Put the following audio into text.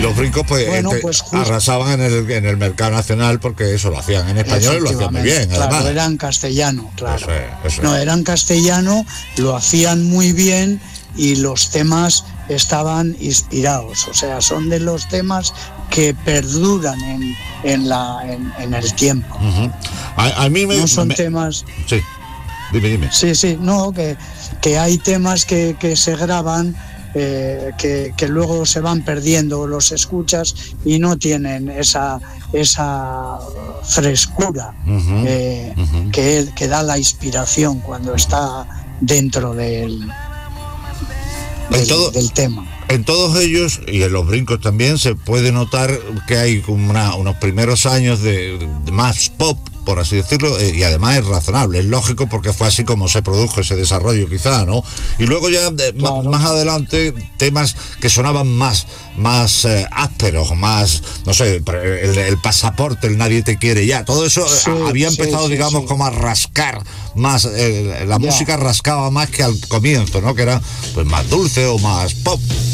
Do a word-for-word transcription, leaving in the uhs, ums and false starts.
los Brincos pues, bueno, eh, pues justo, arrasaban en el, en el mercado nacional porque eso lo hacían en español y lo hacían muy bien, claro, además. era en castellano, claro. Eso es, eso no, es. era en castellano, lo hacían muy bien y los temas estaban inspirados, o sea, son de los temas que perduran en, en, la, en, en el tiempo. Uh-huh. a, a mí me... No son me... temas... Sí, dime, dime. Sí, sí, no, que, que hay temas que, que se graban, eh, que, que luego se van perdiendo, los escuchas y no tienen esa, esa frescura uh-huh. Eh, uh-huh. que, que da la inspiración cuando está dentro del... Del, todo, del tema. En todos ellos, y en los Brincos también, se puede notar que hay una, unos primeros años de, de más pop, por así decirlo, y además es razonable, es lógico porque fue así como se produjo ese desarrollo quizá, ¿no? Y luego ya de, claro. más adelante temas que sonaban más, más eh, ásperos, más, no sé, el, el pasaporte, el nadie te quiere ya, todo eso sí, había empezado, sí, digamos, sí. como a rascar más, eh, la ya. música rascaba más que al comienzo, ¿no? Que era pues más dulce o más pop.